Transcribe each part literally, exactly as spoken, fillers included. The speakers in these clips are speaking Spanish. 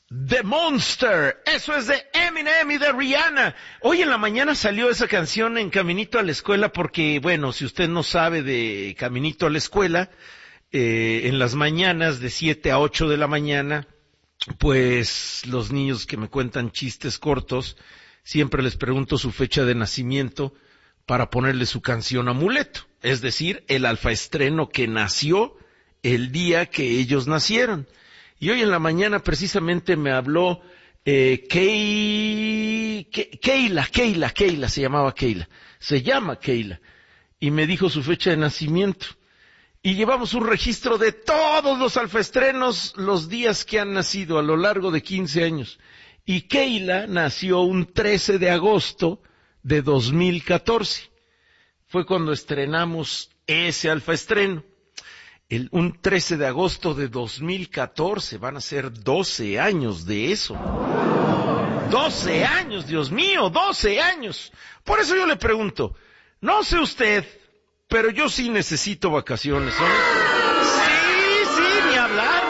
The Monster, eso es de Eminem y de Rihanna. Hoy en la mañana salió esa canción en Caminito a la Escuela porque, bueno, si usted no sabe de Caminito a la Escuela, eh, en las mañanas de siete a ocho de la mañana, pues los niños que me cuentan chistes cortos, siempre les pregunto su fecha de nacimiento para ponerle su canción amuleto, es decir, el alfaestreno que nació el día que ellos nacieron. Y hoy en la mañana precisamente me habló eh, Kei, Ke, Keila, Keila, Keila, se llamaba Keila, se llama Keila, y me dijo su fecha de nacimiento. Y llevamos un registro de todos los alfaestrenos, los días que han nacido a lo largo de quince años. Y Keila nació un trece de agosto de dos mil catorce. Fue cuando estrenamos ese alfaestreno. El, un trece de agosto de dos mil catorce, van a ser doce años de eso. doce años, Dios mío, doce años. Por eso yo le pregunto, no sé usted, pero yo sí necesito vacaciones, ¿no? Sí, sí, ni hablar.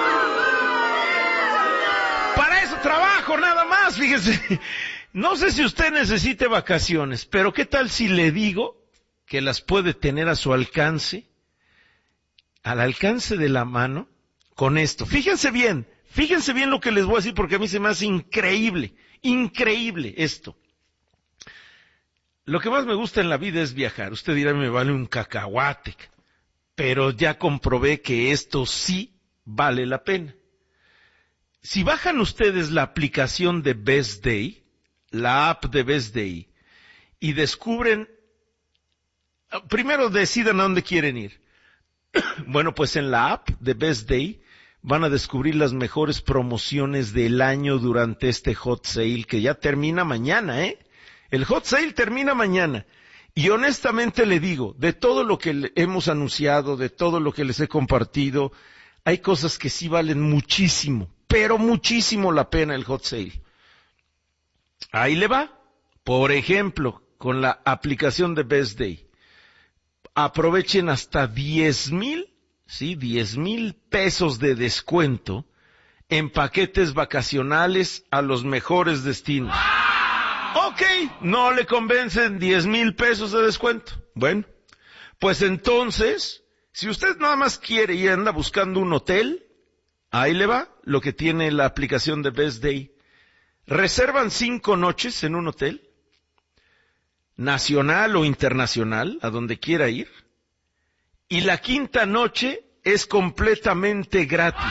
Para eso trabajo, nada más, fíjese. No sé si usted necesite vacaciones, pero ¿qué tal si le digo que las puede tener a su alcance? Al alcance de la mano, con esto. Fíjense bien, fíjense bien lo que les voy a decir porque a mí se me hace increíble, increíble esto. Lo que más me gusta en la vida es viajar. Usted dirá, me vale un cacahuate, pero ya comprobé que esto sí vale la pena. Si bajan ustedes la aplicación de Best Day, la app de Best Day, y descubren, primero decidan a dónde quieren ir. Bueno, pues en la app de Best Day van a descubrir las mejores promociones del año durante este hot sale que ya termina mañana, ¿eh? El hot sale termina mañana. Y honestamente le digo, de todo lo que hemos anunciado, de todo lo que les he compartido, hay cosas que sí valen muchísimo, pero muchísimo la pena el hot sale. Ahí le va. Por ejemplo, con la aplicación de Best Day. Aprovechen hasta diez mil, sí, diez mil pesos de descuento en paquetes vacacionales a los mejores destinos. Ok, no le convencen diez mil pesos de descuento. Bueno, pues entonces, si usted nada más quiere y anda buscando un hotel, ahí le va lo que tiene la aplicación de Best Day. Reservan cinco noches en un hotel, nacional o internacional, a donde quiera ir, y la quinta noche es completamente gratis.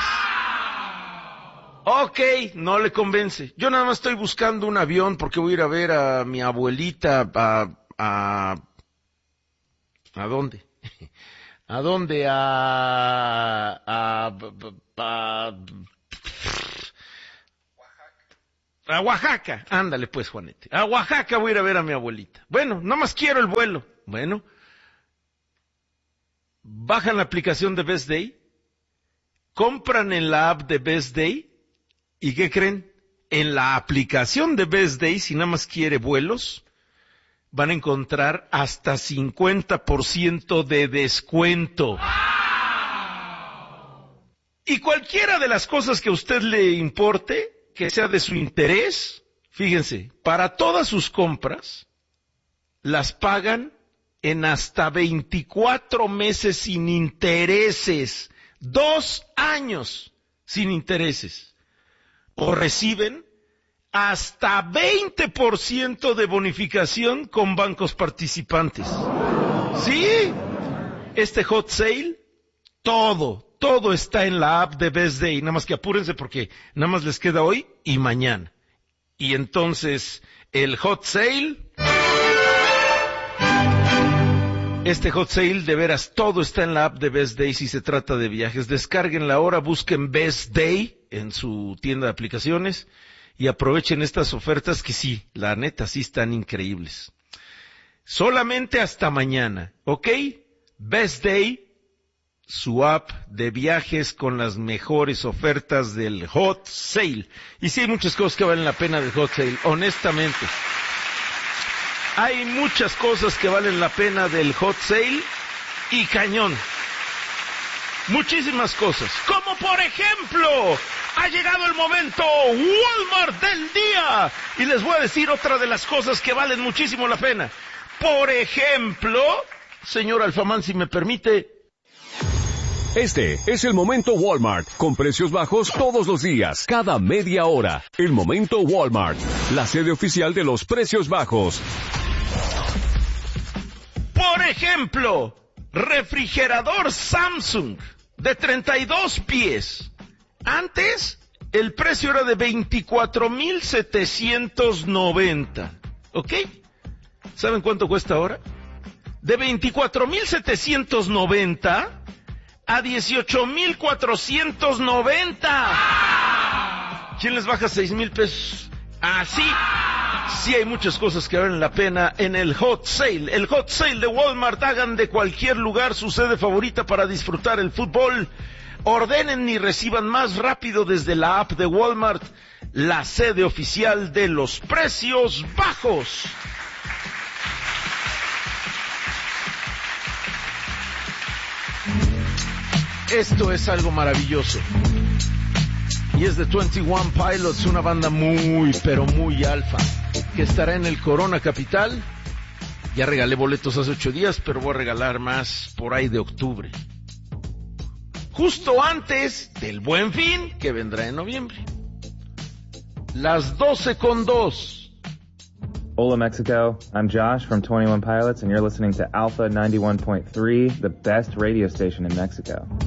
Ok, no le convence. Yo nada más estoy buscando un avión porque voy a ir a ver a mi abuelita a... ¿A, ¿a dónde? ¿A dónde? A... a, a, a A Oaxaca, ándale pues, Juanete. A Oaxaca voy a ir a ver a mi abuelita. Bueno, nada más quiero el vuelo. Bueno, bajan la aplicación de Best Day, compran en la app de Best Day, ¿y qué creen? En la aplicación de Best Day, si nada más quiere vuelos, van a encontrar hasta cincuenta por ciento de descuento. Y cualquiera de las cosas que a usted le importe, que sea de su interés, fíjense, para todas sus compras, las pagan en hasta veinticuatro meses sin intereses, dos años sin intereses, o reciben hasta veinte por ciento de bonificación con bancos participantes. ¿Sí? Este hot sale, todo, todo está en la app de Best Day, nada más que apúrense porque nada más les queda hoy y mañana. Y entonces, el hot sale, este hot sale, de veras, todo está en la app de Best Day si se trata de viajes. Descárguenla ahora, busquen Best Day en su tienda de aplicaciones y aprovechen estas ofertas que sí, la neta, sí están increíbles. Solamente hasta mañana, ¿ok? Best Day, su app de viajes con las mejores ofertas del hot sale. Y sí hay muchas cosas que valen la pena del hot sale, honestamente. Hay muchas cosas que valen la pena del hot sale y cañón. Muchísimas cosas. Como por ejemplo, Ha llegado el momento Walmart del día. Y les voy a decir otra de las cosas que valen muchísimo la pena. Por ejemplo, señor Alfamán, si me permite. Este es el momento Walmart, con precios bajos todos los días, cada media hora. El momento Walmart, la sede oficial de los precios bajos. Por ejemplo, refrigerador Samsung de treinta y dos pies. Antes, el precio era de veinticuatro mil setecientos noventa. ¿Ok? ¿Saben cuánto cuesta ahora? De veinticuatro mil setecientos noventa a dieciocho mil cuatrocientos noventa. ¿Quién les baja seis mil pesos? Así. Sí hay muchas cosas que valen la pena en el Hot Sale. El Hot Sale de Walmart. Hagan de cualquier lugar su sede favorita para disfrutar el fútbol. Ordenen y reciban más rápido desde la app de Walmart, la sede oficial de los precios bajos. Esto es algo maravilloso. Y es de veintiuno Pilots, una banda muy, pero muy alfa, que estará en el Corona Capital. Ya regalé boletos hace ocho días, pero voy a regalar más por ahí de octubre. Justo antes del Buen Fin, que vendrá en noviembre. Las doce con dos. Hola Mexico, I'm Josh from twenty-one Pilots and you're listening to Alpha ninety-one point three, the best radio station in Mexico.